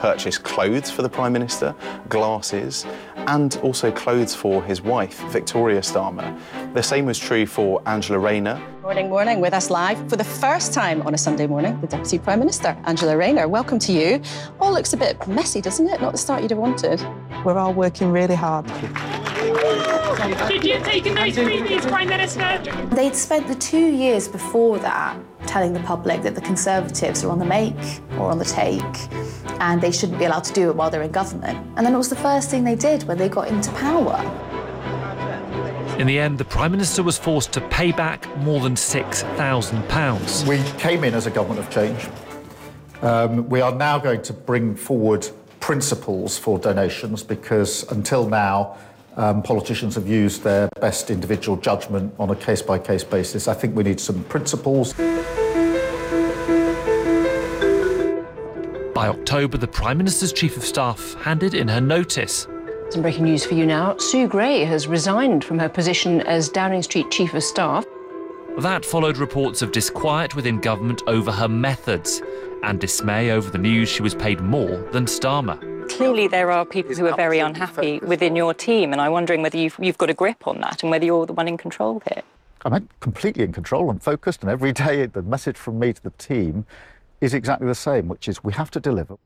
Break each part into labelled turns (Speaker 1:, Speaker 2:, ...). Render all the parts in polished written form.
Speaker 1: purchase clothes for the Prime Minister, glasses, and also clothes for his wife, Victoria Starmer. The same was true for Angela Rayner.
Speaker 2: Morning, with us live for the first time on a Sunday morning, the Deputy Prime Minister, Angela Rayner. Welcome to you. All looks a bit messy, doesn't it? Not the start you'd have wanted.
Speaker 3: We're all working really hard.
Speaker 4: Did you take a nice previous Prime Minister?
Speaker 5: They'd spent the 2 years before that telling the public that the Conservatives are on the make or on the take and they shouldn't be allowed to do it while they're in government. And then it was the first thing they did when they got into power.
Speaker 6: In the end, the Prime Minister was forced to pay back more than £6,000.
Speaker 7: We came in as a government of change. We are now going to bring forward principles for donations because until now, politicians have used their best individual judgment on a case-by-case basis. I think we need some principles.
Speaker 6: By October, the Prime Minister's Chief of Staff handed in her notice.
Speaker 2: Some breaking news for you now. Sue Gray has resigned from her position as Downing Street Chief of Staff.
Speaker 6: That followed reports of disquiet within government over her methods and dismay over the news she was paid more than Starmer.
Speaker 8: Clearly there are people who are very unhappy within your team, and I'm wondering whether you've got a grip on that and whether you're the one in control here.
Speaker 7: I'm completely in control and focused, and every day the message from me to the team is exactly the same, which is we have to deliver.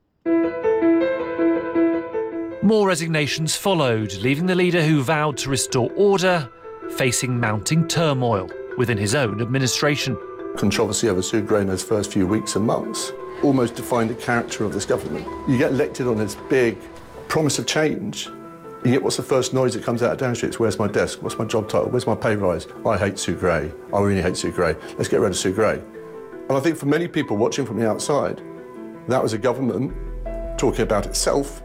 Speaker 6: More resignations followed, leaving the leader who vowed to restore order facing mounting turmoil within his own administration.
Speaker 9: Controversy over Sue Gray in those first few weeks and months almost defined the character of this government. You get elected on this big promise of change, and yet what's the first noise that comes out of Downing Street? It's, where's my desk? What's my job title? Where's my pay rise? I hate Sue Gray. I really hate Sue Gray. Let's get rid of Sue Gray. And I think for many people watching from the outside, that was a government talking about itself.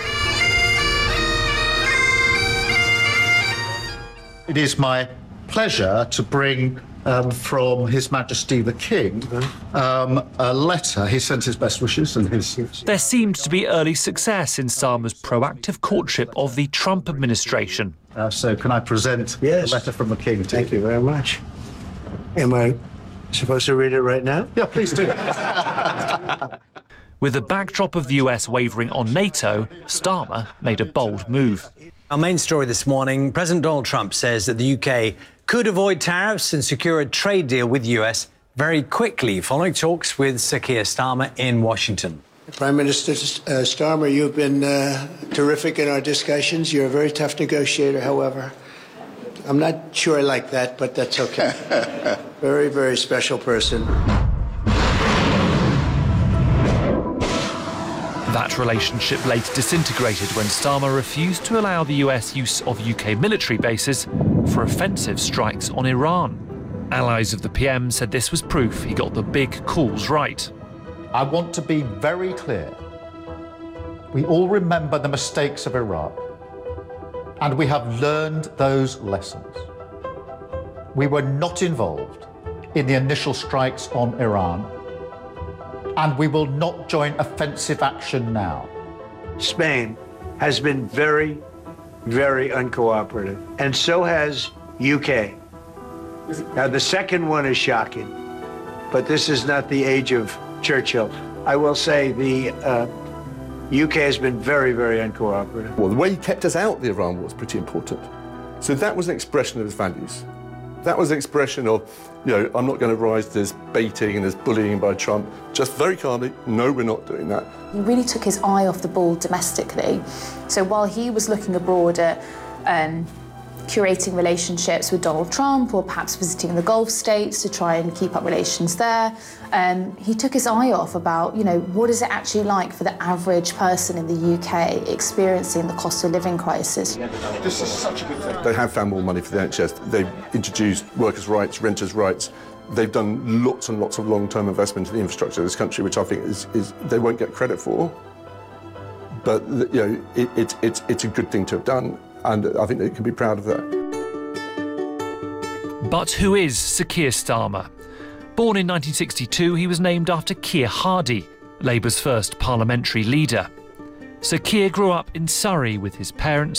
Speaker 7: It is my pleasure to bring from His Majesty the King a letter. He sent his best wishes and his...
Speaker 6: There seemed to be early success in Starmer's proactive courtship of the Trump administration.
Speaker 7: So can I present a letter from the King to you?
Speaker 10: Thank you very much. Am I supposed to read it right now?
Speaker 7: Yeah, please do.
Speaker 6: With the backdrop of the US wavering on NATO, Starmer made a bold move.
Speaker 11: Our main story this morning, President Donald Trump says that the UK could avoid tariffs and secure a trade deal with the US very quickly, following talks with Sir Keir Starmer in Washington.
Speaker 10: Prime Minister Starmer, you've been terrific in our discussions. You're a very tough negotiator, however. I'm not sure I like that, but that's okay. Very, very special person.
Speaker 6: That relationship later disintegrated when Starmer refused to allow the US use of UK military bases for offensive strikes on Iran. Allies of the PM said this was proof he got the big calls right.
Speaker 7: I want to be very clear. We all remember the mistakes of Iraq, and we have learned those lessons. We were not involved in the initial strikes on Iran, and we will not join offensive action now.
Speaker 10: Spain has been very, very uncooperative, and so has UK. Now, the second one is shocking, but this is not the age of Churchill. I will say the UK has been very, very uncooperative.
Speaker 9: Well, the way he kept us out of the Iran war was pretty important. So that was an expression of his values. That was an expression of, I'm not going to rise to this baiting and this bullying by Trump. Just very calmly, no, we're not doing that.
Speaker 5: He really took his eye off the ball domestically. So while he was looking abroad at curating relationships with Donald Trump or perhaps visiting the Gulf states to try and keep up relations there, he took his eye off about, what is it actually like for the average person in the UK experiencing the cost of living crisis.
Speaker 9: This is such a good thing. They have found more money for the NHS. They've introduced workers' rights, renters' rights. They've done lots and lots of long-term investment in the infrastructure of this country, which I think is they won't get credit for. But it's a good thing to have done. And I think they can be proud of that.
Speaker 6: But who is Sir Keir Starmer? Born in 1962, he was named after Keir Hardie, Labour's first parliamentary leader. Sir Keir grew up in Surrey with his parents